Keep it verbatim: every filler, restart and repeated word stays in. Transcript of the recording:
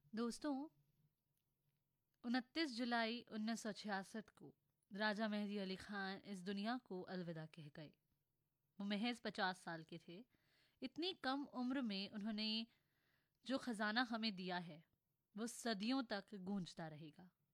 दोस्तों, उनतीस जुलाई उन्नीस सौ छियासठ को राजा मेहदी अली खान इस दुनिया को अलविदा कह गए। वो महज पचास साल के थे। इतनी कम उम्र में उन्होंने जो खजाना हमें दिया है वो सदियों तक गूंजता रहेगा।